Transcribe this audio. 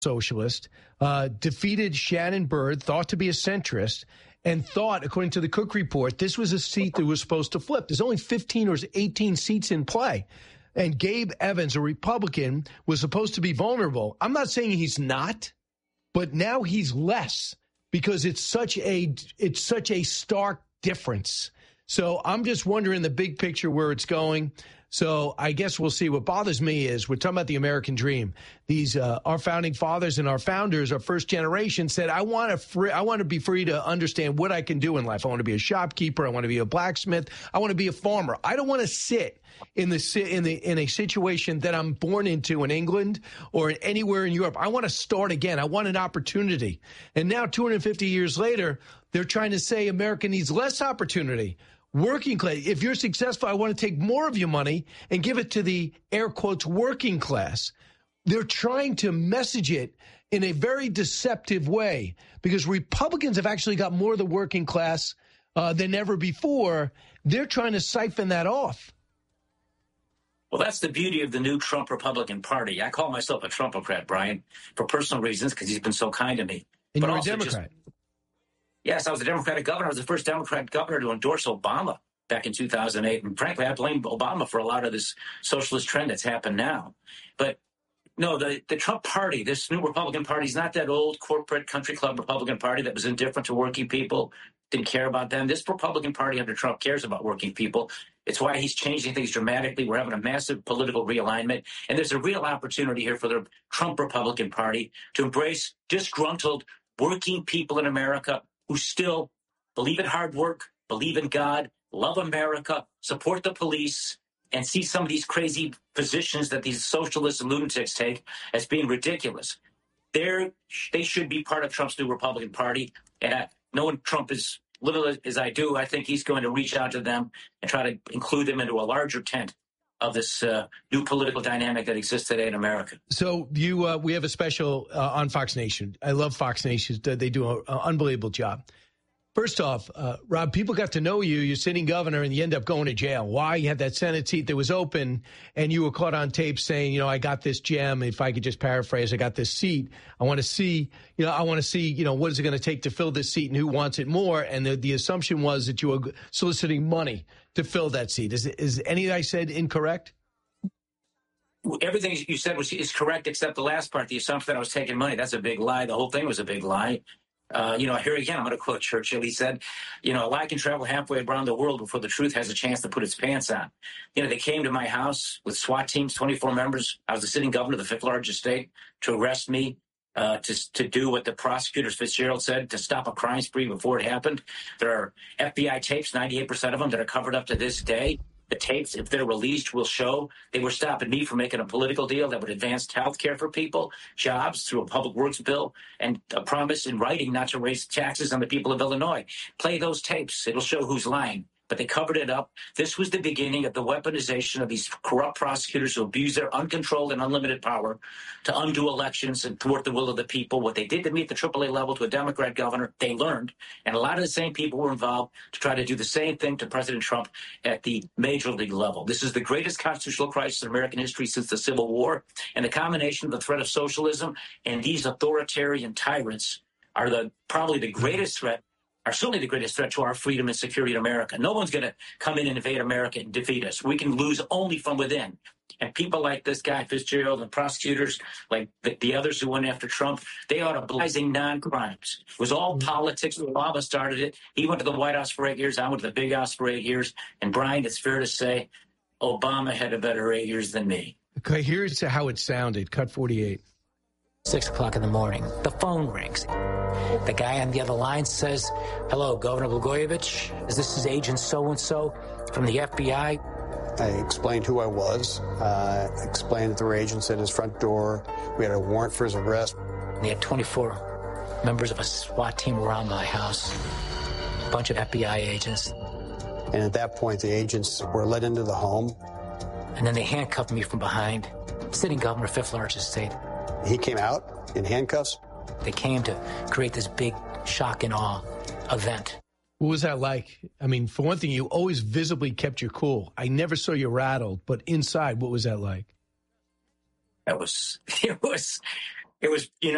socialist, defeated Shannon Byrd, thought to be a centrist, and thought, according to the Cook Report, this was a seat that was supposed to flip. There's only 15 or 18 seats in play. And Gabe Evans, a Republican, was supposed to be vulnerable. I'm not saying he's not, but now he's less because it's such a stark difference. So I'm just wondering the big picture where it's going. So I guess we'll see. What bothers me is we're talking about the American dream. These our founding fathers and our founders, our first generation, said, I want to be free to understand what I can do in life. I want to be a shopkeeper. I want to be a blacksmith. I want to be a farmer. I don't want to sit in a situation that I'm born into in England or anywhere in Europe. I want to start again. I want an opportunity. And now 250 years later, they're trying to say America needs less opportunity. Working class. If you're successful, I want to take more of your money and give it to the air quotes working class. They're trying to message it in a very deceptive way because Republicans have actually got more of the working class than ever before. They're trying to siphon that off. Well, that's the beauty of the new Trump Republican Party. I call myself a Trumpocrat, Brian, for personal reasons because he's been so kind to me. And you're a Democrat. Yes, I was a Democratic governor. I was the first Democratic governor to endorse Obama back in 2008. And frankly, I blame Obama for a lot of this socialist trend that's happened now. But no, the Trump party, this new Republican Party, is not that old corporate country club Republican Party that was indifferent to working people, didn't care about them. This Republican Party under Trump cares about working people. It's why he's changing things dramatically. We're having a massive political realignment. And there's a real opportunity here for the Trump Republican Party to embrace disgruntled working people in America who still believe in hard work, believe in God, love America, support the police, and see some of these crazy positions that these socialists and lunatics take as being ridiculous. They should be part of Trump's new Republican Party. And knowing Trump as little as I do, I think he's going to reach out to them and try to include them into a larger tent of this new political dynamic that exists today in America. So we have a special on Fox Nation. I love Fox Nation. They do an unbelievable job. First off, Rob, people got to know you. You're sitting governor and you end up going to jail. Why? You had that Senate seat that was open and you were caught on tape saying, I got this gem. If I could just paraphrase, I got this seat. I want to see, what is it going to take to fill this seat and who wants it more? And the assumption was that you were soliciting money to fill that seat. Is any that I said incorrect? Everything you said is correct except the last part, the assumption that I was taking money. That's a big lie. The whole thing was a big lie. Here again, I'm going to quote Churchill. He said, a lie can travel halfway around the world before the truth has a chance to put its pants on. They came to my house with SWAT teams, 24 members. I was the sitting governor of the fifth largest state to arrest me, to do what the prosecutors Fitzgerald said, to stop a crime spree before it happened. There are FBI tapes, 98% of them, that are covered up to this day. The tapes, if they're released, will show they were stopping me from making a political deal that would advance health care for people, jobs through a public works bill, and a promise in writing not to raise taxes on the people of Illinois. Play those tapes. It'll show who's lying. But they covered it up. This was the beginning of the weaponization of these corrupt prosecutors who abuse their uncontrolled and unlimited power to undo elections and thwart the will of the people. What they did to me at the AAA level to a Democrat governor, they learned. And a lot of the same people were involved to try to do the same thing to President Trump at the major league level. This is the greatest constitutional crisis in American history since the Civil War. And the combination of the threat of socialism and these authoritarian tyrants are probably the greatest threat, are certainly the greatest threat to our freedom and security in America. No one's going to come in and invade America and defeat us. We can lose only from within. And people like this guy, Fitzgerald, and prosecutors like the others who went after Trump, they ought to blazing non-crimes. It was all politics. Obama started it. He went to the White House for 8 years. I went to the Big House for 8 years. And, Brian, it's fair to say Obama had a better 8 years than me. Okay, here's how it sounded. Cut 48. 6 o'clock in the morning. The phone rings. The guy on the other line says, "Hello, Governor Blagojevich. This is Agent so-and-so from the FBI." I explained who I was. Explained that there were agents at his front door. We had a warrant for his arrest. They had 24 members of a SWAT team around my house. A bunch of FBI agents. And at that point, the agents were let into the home. And then they handcuffed me from behind. Sitting governor, fifth largest state. He came out in handcuffs? They came to create this big shock and awe event. What was that like? I mean, for one thing, you always visibly kept your cool. I never saw you rattled, but inside, what was that like? It was,